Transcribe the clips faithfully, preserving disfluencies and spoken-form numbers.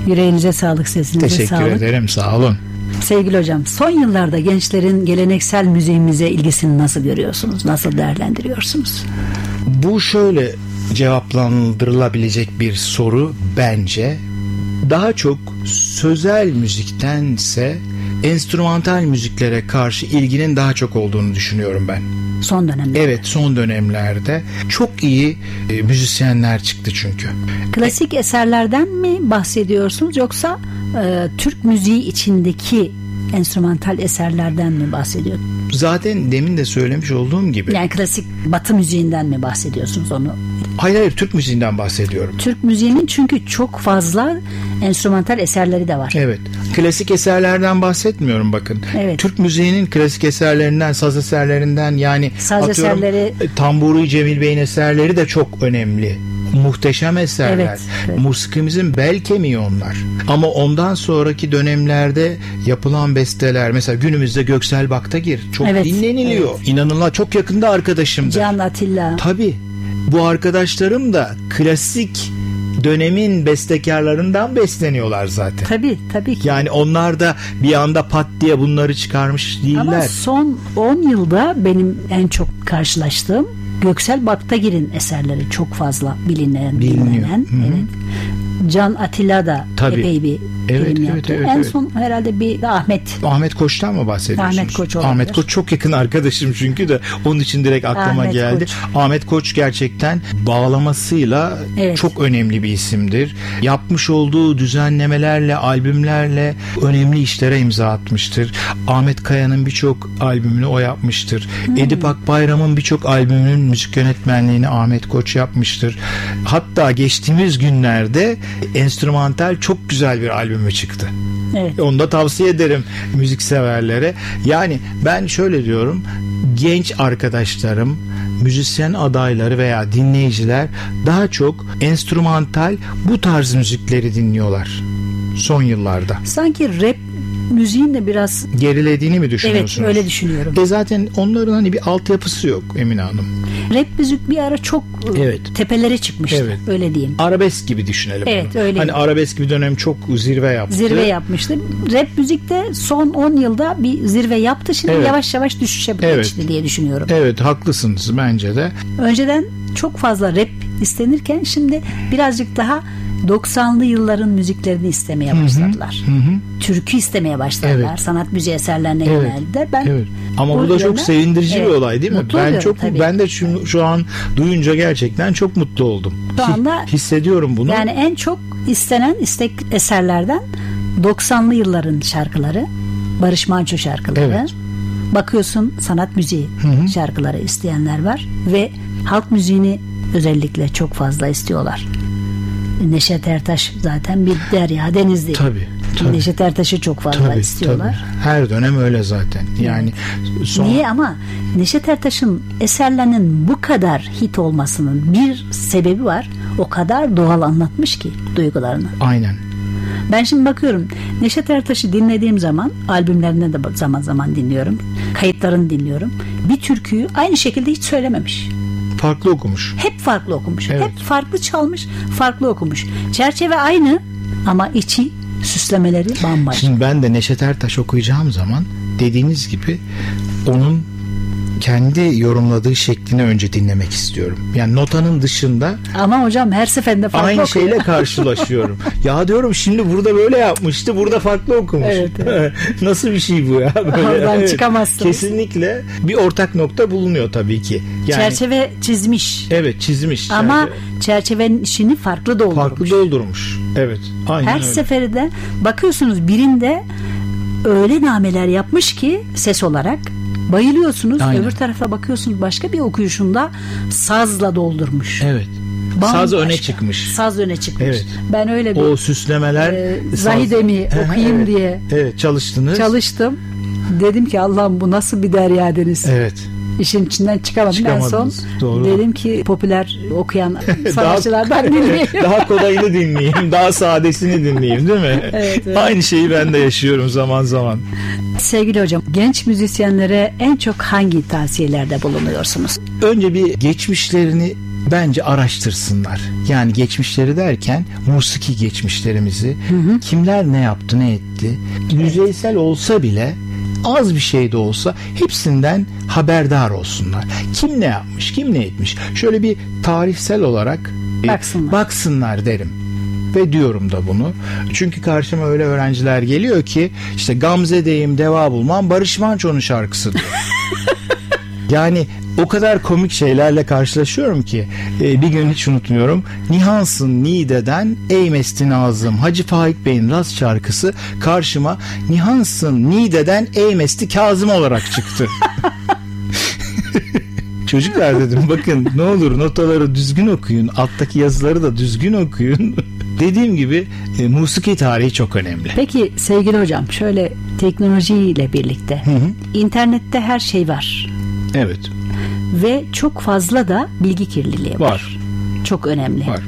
Yüreğinize sağlık, sesinize Teşekkür sağlık. Teşekkür ederim, sağ olun. Sevgili hocam, son yıllarda gençlerin geleneksel müziğimize ilgisini nasıl görüyorsunuz? Nasıl değerlendiriyorsunuz? Bu şöyle cevaplandırılabilecek bir soru bence. Daha çok sözel müziktense enstrümantal müziklere karşı ilginin daha çok olduğunu düşünüyorum ben. Son dönemlerde. Evet, son dönemlerde çok iyi e, müzisyenler çıktı çünkü. Klasik eserlerden mi bahsediyorsunuz yoksa e, Türk müziği içindeki enstrümantal eserlerden mi bahsediyorsunuz? Zaten demin de söylemiş olduğum gibi. Yani klasik Batı müziğinden mi bahsediyorsunuz onu? Hayır hayır, Türk müziğinden bahsediyorum. Türk müziğinin çünkü çok fazla enstrümantal eserleri de var. Evet. Klasik eserlerden bahsetmiyorum bakın. Evet. Türk müziğinin klasik eserlerinden, saz eserlerinden, yani saz atıyorum, eserleri, Tamburi Cemil Bey'in eserleri de çok önemli. Muhteşem eserler. Evet, evet. Musikimizin bel kemiği onlar. Ama ondan sonraki dönemlerde yapılan besteler, mesela günümüzde Göksel Baktagir çok evet, dinleniliyor. Evet. İnanılmaz, çok yakında arkadaşımdır. Can Atilla. Tabii. Bu arkadaşlarım da klasik dönemin bestekarlarından besleniyorlar zaten. Tabii, tabii ki. Yani onlar da bir anda pat diye bunları çıkarmış değiller. Ama son on yılda benim en çok karşılaştığım Göksel Baktagir'in eserleri çok fazla bilinen, bilinen. Evet. Can Atilla da tabii. epey bir evet, film evet, yaptı. Evet, en evet. son herhalde bir Ahmet. Ahmet Koç'tan mı bahsediyorsunuz? Ahmet Koç olabilir. Ahmet Koç çok yakın arkadaşım çünkü de onun için direkt aklıma Ahmet geldi. Koç. Ahmet Koç gerçekten bağlamasıyla evet. çok önemli bir isimdir. Yapmış olduğu düzenlemelerle, albümlerle önemli işlere imza atmıştır. Ahmet Kaya'nın birçok albümünü o yapmıştır. Hmm. Edip Akbayram'ın birçok albümünün müzik yönetmenliğini Ahmet Koç yapmıştır. Hatta geçtiğimiz günlerde enstrümantal çok güzel bir albümü çıktı. Evet. Onu da tavsiye ederim müzikseverlere. Yani ben şöyle diyorum, genç arkadaşlarım, müzisyen adayları veya dinleyiciler daha çok enstrümantal bu tarz müzikleri dinliyorlar son yıllarda. Sanki rap müziğin de biraz gerilediğini mi düşünüyorsunuz? Evet, öyle düşünüyorum. E zaten onların hani bir altyapısı yok Emine Hanım. Rap müzik bir ara çok evet. tepelere çıkmıştı. Evet. Öyle diyeyim. Arabesk gibi düşünelim. Evet, bunu. öyle. Hani arabesk bir dönem çok zirve yaptı. Zirve yapmıştı. Rap müzikte son on yılda bir zirve yaptı. Şimdi evet. yavaş yavaş düşüşe evet. geçti diye düşünüyorum. Evet, haklısınız bence de. Önceden çok fazla rap istenirken şimdi birazcık daha doksanlı yılların müziklerini istemeye başladılar. Hı hı. Türkü istemeye başladılar. Evet. Sanat müziği eserlerine evet. yöneldiler. Ben evet. Ama bu da çok sevindirici evet. bir olay değil mi? Mutlu ben çok tabii. ben de şu, şu an duyunca gerçekten çok mutlu oldum. Şu anda hissediyorum bunu. Yani en çok istenen istek eserlerden doksanlı yılların şarkıları, Barış Manço şarkıları. Evet. Bakıyorsun sanat müziği hı hı. şarkıları isteyenler var ve halk müziğini özellikle çok fazla istiyorlar. Neşet Ertaş zaten bir derya deniz değil. Tabii. tabii. Neşet Ertaş'ı çok fazla tabii, istiyorlar. Tabii. Her dönem öyle zaten. Yani son... Niye ama Neşet Ertaş'ın eserlerinin bu kadar hit olmasının bir sebebi var. O kadar doğal anlatmış ki duygularını. Aynen. Ben şimdi bakıyorum Neşet Ertaş'ı dinlediğim zaman albümlerine de zaman zaman dinliyorum. Kayıtlarını dinliyorum. Bir türküyü aynı şekilde hiç söylememiş. Farklı okumuş. Hep farklı okumuş. Evet. Hep farklı çalmış, farklı okumuş. Çerçeve aynı ama içi süslemeleri bambaşka. Şimdi ben de Neşet Ertaş okuyacağım zaman dediğiniz gibi onun kendi yorumladığı şeklini önce dinlemek istiyorum. Yani notanın dışında. Ama hocam her seferinde farklı aynı okuyor. şeyle karşılaşıyorum. Ya diyorum şimdi burada böyle yapmıştı, burada farklı okumuş. Evet, evet. Nasıl bir şey bu ya? Böyle, oradan evet, çıkamazsınız. Kesinlikle bir ortak nokta bulunuyor tabii ki. Yani, çerçeve çizmiş. Evet, çizmiş. Ama çerçeve. çerçevenin içini farklı doldurmuş. Farklı doldurmuş. Evet. Aynen her öyle. seferinde bakıyorsunuz birinde öyle nameler yapmış ki ses olarak bayılıyorsunuz. Aynen. Öbür tarafa bakıyorsunuz başka bir okuyuşunda sazla doldurmuş. Evet. Bambaşka. Saz öne çıkmış. Saz öne çıkmış. Evet. Ben öyle bir o süslemeler e, Zahidemi okuyayım evet. diye. Evet, çalıştınız. Çalıştım. Dedim ki Allah'ım bu nasıl bir derya deniz. Evet. İşin içinden çıkamadım. En son doğru. Dedim ki popüler okuyan sanatçılardan dinleyeyim. Daha kolayını dinleyeyim. Daha sadesini dinleyeyim değil mi? Evet, evet. Aynı şeyi ben de yaşıyorum zaman zaman. Sevgili hocam, genç müzisyenlere en çok hangi tavsiyelerde bulunuyorsunuz? Önce bir geçmişlerini bence araştırsınlar. Yani geçmişleri derken musiki geçmişlerimizi, hı hı. kimler ne yaptı, ne etti. Yüzeysel olsa bile, az bir şey de olsa hepsinden haberdar olsunlar. Kim ne yapmış, kim ne etmiş. Şöyle bir tarihsel olarak baksınlar, baksınlar derim. Ve diyorum da bunu. Çünkü karşıma öyle öğrenciler geliyor ki işte Gamze'deyim deva bulmam Barış Manço'nun şarkısı diyor. Yani o kadar komik şeylerle karşılaşıyorum ki bir gün hiç unutmuyorum. Nihansın Niğde'den Ey Mesti Nazım Hacı Faik Bey'in Rast şarkısı karşıma Nihansın Niğde'den Ey Mesti Kazım olarak çıktı. Çocuklar dedim, bakın ne olur notaları düzgün okuyun, alttaki yazıları da düzgün okuyun. Dediğim gibi e, musiki tarihi çok önemli. Peki sevgili hocam, şöyle teknolojiyle birlikte hı hı. internette her şey var. Evet. Ve çok fazla da bilgi kirliliği var. Var. Çok önemli. Var.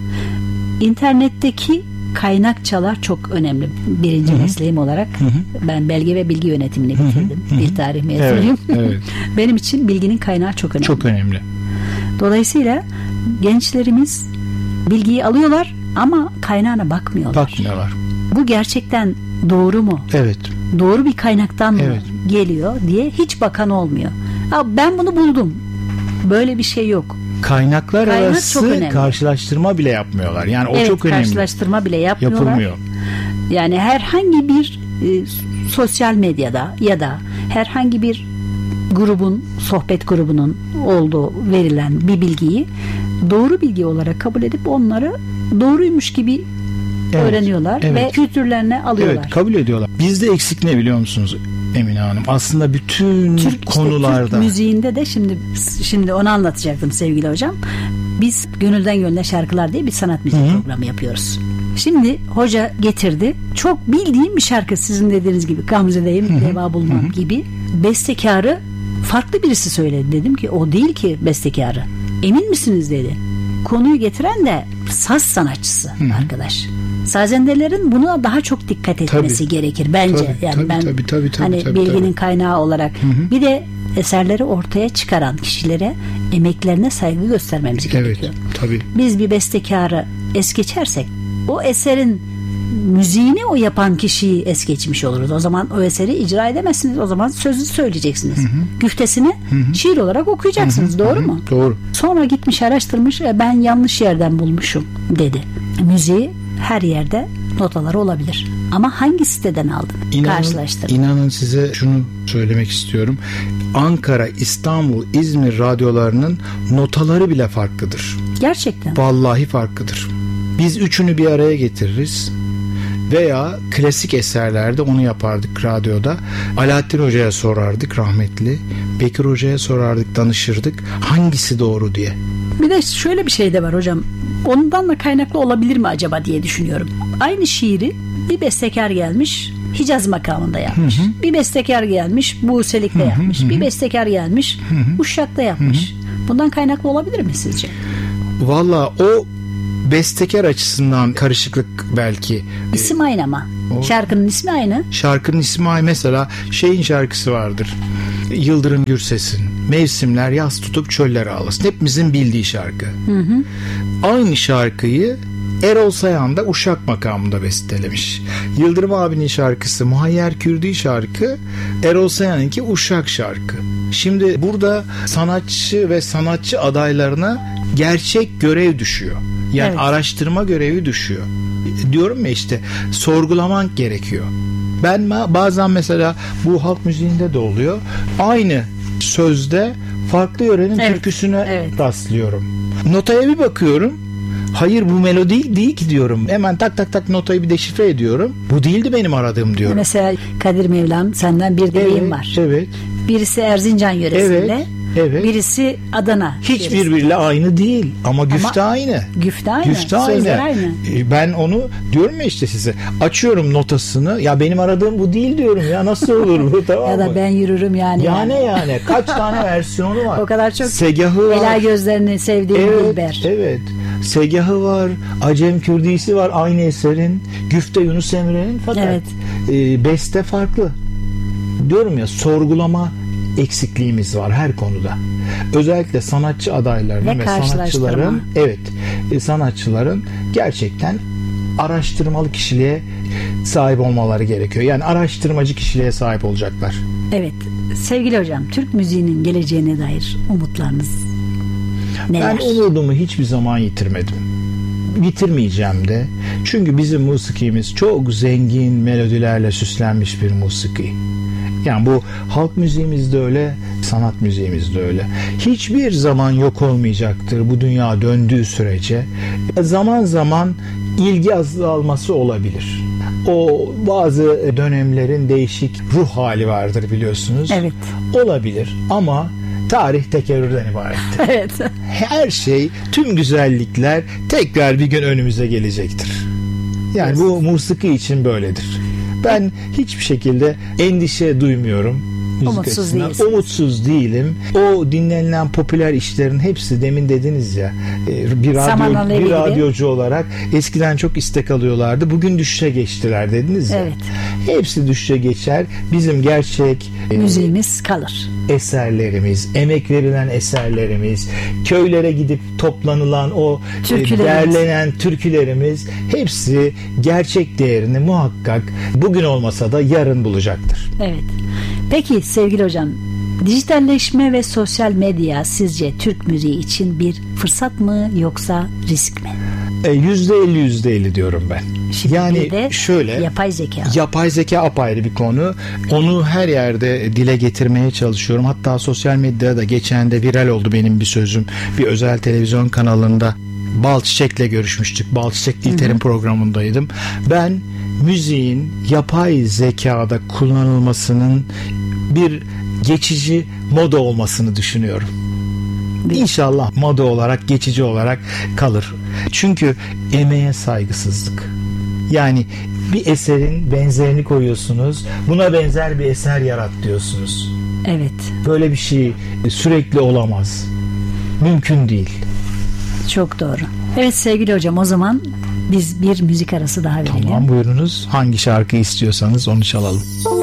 İnternetteki kaynakçalar çok önemli. Birinci Hı-hı. mesleğim olarak Hı-hı. ben belge ve bilgi yönetimini bitirdim. Hı-hı. Dil tarih mezunuyum. Evet, evet. Benim için bilginin kaynağı çok önemli. Çok önemli. Dolayısıyla gençlerimiz bilgiyi alıyorlar ama kaynağına bakmıyorlar. Bakmıyorlar. Bu gerçekten doğru mu? Evet. Doğru bir kaynaktan mı evet. geliyor diye hiç bakan olmuyor. Abi ben bunu buldum. Böyle bir şey yok. Kaynaklar Kaynak arası karşılaştırma bile yapmıyorlar. Yani o evet, çok önemli. Karşılaştırma bile yapmıyorlar. Yapılmıyor. Yani herhangi bir e, sosyal medyada ya da herhangi bir grubun, sohbet grubunun olduğu verilen bir bilgiyi doğru bilgi olarak kabul edip onları doğruymuş gibi evet, öğreniyorlar evet. ve kültürlerine alıyorlar. Evet, kabul ediyorlar. Bizde eksik ne biliyor musunuz Emine Hanım? Aslında bütün Türk, konularda. Işte Türk müziğinde de şimdi şimdi onu anlatacaktım sevgili hocam. Biz Gönülden Gönüle Şarkılar diye bir sanat müziği Hı-hı. programı yapıyoruz. Şimdi hoca getirdi. Çok bildiğim bir şarkı, sizin dediğiniz gibi Gamze'deyim Hı-hı. deva bulmam Hı-hı. gibi. Bestekarı farklı birisi söyledi. Dedim ki o değil ki bestekarı. Emin misiniz dedi. Konuyu getiren de saz sanatçısı Hı-hı. arkadaş. Sazendelerin buna daha çok dikkat etmesi tabii. gerekir bence. Tabii, yani tabii, ben tabii, tabii, tabii, hani tabii, bilginin tabii. kaynağı olarak Hı-hı. bir de eserleri ortaya çıkaran kişilere emeklerine saygı göstermemiz evet, gerekiyor. Tabii. Biz bir bestekarı es geçersek o eserin müziğini o yapan kişiyi es geçmiş oluruz. O zaman o eseri icra edemezsiniz. O zaman sözü söyleyeceksiniz. Hı hı. Güftesini hı hı. şiir olarak okuyacaksınız. Hı hı. Doğru hı hı. mu? Doğru. Sonra gitmiş araştırmış, e, ben yanlış yerden bulmuşum dedi. Müziği her yerde notaları olabilir. Ama hangi siteden aldın? İnanın, karşılaştırın. İnanın size şunu söylemek istiyorum. Ankara, İstanbul, İzmir radyolarının notaları bile farklıdır. Gerçekten. Vallahi farklıdır. Biz üçünü bir araya getiririz. Veya klasik eserlerde onu yapardık radyoda. Alaaddin Hoca'ya sorardık rahmetli. Bekir Hoca'ya sorardık, danışırdık. Hangisi doğru diye. Bir de şöyle bir şey de var hocam. Ondan da kaynaklı olabilir mi acaba diye düşünüyorum. Aynı şiiri bir bestekar gelmiş Hicaz makamında yapmış. Hı hı. Bir bestekar gelmiş Buselik'te hı hı, yapmış. Hı. Bir bestekar gelmiş hı hı. Uşak'ta yapmış. Hı hı. Bundan kaynaklı olabilir mi sizce? Valla o bestekar açısından karışıklık belki. İsim aynı ama. O, şarkının ismi aynı. Şarkının ismi aynı. Mesela şeyin şarkısı vardır. Yıldırım Gürses'in. Mevsimler yaz tutup çöller ağlasın. Hepimizin bildiği şarkı. Hı hı. Aynı şarkıyı Erol Sayan da Uşak makamında bestelemiş. Yıldırım abinin şarkısı Muhayyer Kürdi şarkı, Erol Sayan'ınki Uşak şarkı. Şimdi burada sanatçı ve sanatçı adaylarına gerçek görev düşüyor. Yani evet. araştırma görevi düşüyor. Diyorum ya işte sorgulamak gerekiyor. Ben bazen mesela bu halk müziğinde de oluyor. Aynı sözde farklı yörenin evet. türküsüne evet. rastlıyorum. Notaya bir bakıyorum. Hayır bu melodi değil ki diyorum. Hemen tak tak tak notayı bir deşifre ediyorum. Bu değildi benim aradığım diyorum. Mesela Kadir Mevlam senden bir dileğim evet, var. Evet. Birisi Erzincan yöresinde. Evet. Evet. Birisi Adana. Hiç birbiriyle aynı değil ama güfte ama aynı. Güfte aynı. Güfte aynı. aynı. Ben onu diyorum ya işte size. Açıyorum notasını. Ya benim aradığım bu değil diyorum ya. Nasıl olur bu, tamam mı? Ya da ben yürürüm yani. Yani yani. yani. Kaç tane versiyonu var. O kadar çok. Segahı var. Ela gözlerini sevdiğim evet, Dilber. Evet. Segahı var. Acem Kürdisi var aynı eserin. Güfte Yunus Emre'nin fakat evet. e, beste farklı. Diyorum ya sorgulama eksikliğimiz var her konuda. Özellikle sanatçı adaylarının ve, ve sanatçıların evet sanatçıların gerçekten araştırmalı kişiliğe sahip olmaları gerekiyor. Yani araştırmacı kişiliğe sahip olacaklar. Evet. Sevgili hocam, Türk müziğinin geleceğine dair umutlarınız neler? Ben umudumu hiçbir zaman yitirmedim. Bitirmeyeceğim de. Çünkü bizim musikimiz çok zengin melodilerle süslenmiş bir musiki. Yani bu halk müziğimiz de öyle, sanat müziğimiz de öyle. Hiçbir zaman yok olmayacaktır bu dünya döndüğü sürece. Zaman zaman ilgi azalması olabilir. O bazı dönemlerin değişik ruh hali vardır biliyorsunuz. Evet. Olabilir ama tarih tekerrürden ibarettir. Evet. Her şey, tüm güzellikler tekrar bir gün önümüze gelecektir. Yani evet. Bu musiki için böyledir. Ben hiçbir şekilde endişe duymuyorum. Umutsuz değilsiniz. Umutsuz değilim. O dinlenilen popüler işlerin hepsi demin dediniz ya bir, radyo, bir radyocu olarak eskiden çok istek alıyorlardı. Bugün düşüşe geçtiler dediniz ya. Evet. Hepsi düşüşe geçer. Bizim gerçek müziğimiz e, kalır. Eserlerimiz, emek verilen eserlerimiz, köylere gidip toplanılan o e, derlenen türkülerimiz hepsi gerçek değerini muhakkak bugün olmasa da yarın bulacaktır. Evet. Peki sevgili hocam, dijitalleşme ve sosyal medya sizce Türk müziği için bir fırsat mı yoksa risk mi? yüzde elli yüzde elli diyorum ben. Şimdi yani şöyle yapay zeka. Yapay zeka apayrı bir konu. Onu her yerde dile getirmeye çalışıyorum. Hatta sosyal medyada da geçen de viral oldu benim bir sözüm. Bir özel televizyon kanalında Bal Çiçek'le görüşmüştük. Bal Çiçek Dilter'in programındaydım. Ben müziğin yapay zekada kullanılmasının bir geçici moda olmasını düşünüyorum. İnşallah moda olarak, geçici olarak kalır. Çünkü emeğe saygısızlık. Yani bir eserin benzerini koyuyorsunuz. Buna benzer bir eser yarat diyorsunuz. Evet. Böyle bir şey sürekli olamaz. Mümkün değil. Çok doğru. Evet sevgili hocam, o zaman biz bir müzik arası daha verelim. Tamam, buyurunuz. Hangi şarkıyı istiyorsanız onu çalalım.